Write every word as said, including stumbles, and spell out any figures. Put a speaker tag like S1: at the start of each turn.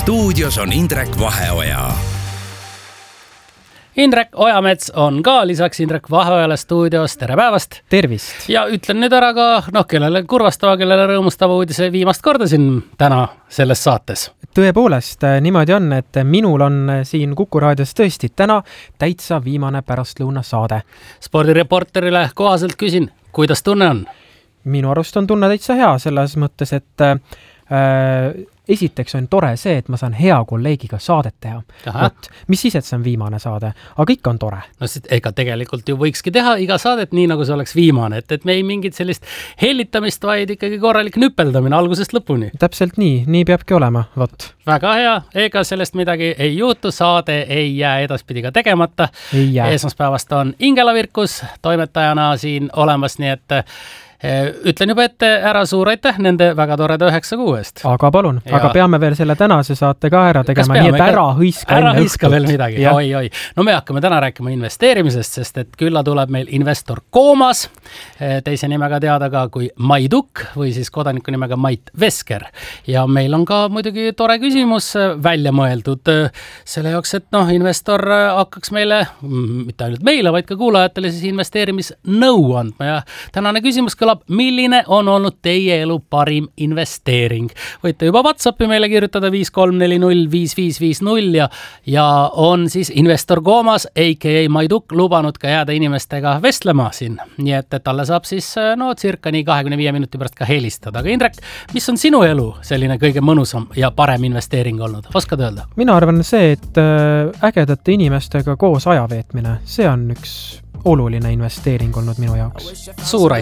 S1: stuudios on Indrek Vaheoja.
S2: Indrek Ojamets on ka lisaks Indrek Vaheojale stuudios. Tere päevast!
S3: Tervist!
S2: Ja ütlen nüüd ära ka, noh, kellele kurvastava, kellele rõõmustava uudise viimast korda siin täna selles saates.
S3: Tõepoolest, niimoodi on, et minul on siin Kuku raadios tõesti täna täitsa viimane pärastlõuna saade.
S2: Spordireporterile kohaselt küsin, kuidas tunne on?
S3: Minu arust on tunne täitsa hea selles mõttes, et äh, esiteks on tore see, et ma saan hea kolleegiga saadet teha. Võt, mis siis, et see on viimane saade, aga ikka on tore.
S2: No sit, ega tegelikult ju võikski teha iga saadet nii, nagu see oleks viimane, et, et me ei mingit sellist hellitamist, vaid ikkagi korralik nüpeldamine algusest lõpuni.
S3: Täpselt nii, nii peabki olema, võt.
S2: Väga hea, ega sellest midagi ei juhtu, saade ei jää edaspidi ka tegemata. Esmaspäevast on Ingela Virkus toimetajana siin olemas, nii et ütlen juba ette ära suur aitäh nende väga toreda üheksa kuu eest.
S3: Aga palun, ja... aga peame veel selle tänase saate ka ära tegema, nii et ära hõiska
S2: ära hõiska veel midagi, oi, oi. No me hakkame täna rääkima investeerimisest, sest et külla tuleb meil investor Koomas, teise nimega teada ka kui Maiduk või siis kodaniku nimega Mait Vesker. Ja meil on ka muidugi tore küsimus välja mõeldud selle jaoks, et noh, investor hakkaks meile, mitte ainult meile, vaid ka kuulajatele siis investeerimisnõu andma ja tänane küsimus kõlab, milline on olnud teie elu parim investeering. Võite juba WhatsAppi meile kirjutada viis kolm neli null viis viis viis null ja, ja on siis investor Koomas, a k a Maiduk, lubanud ka jääda inimestega vestlema siin. Nii et, et talle saab siis no cirka nii kahekümne viie minuti pärast ka helistada. Aga Indrek, mis on sinu elu selline kõige mõnusam ja parem investeering olnud? Oskad öelda?
S3: Mina arvan see, et ägedate inimestega koos aja veetmine, see on üks oluline investeering olnud minu jaoks.
S2: Suur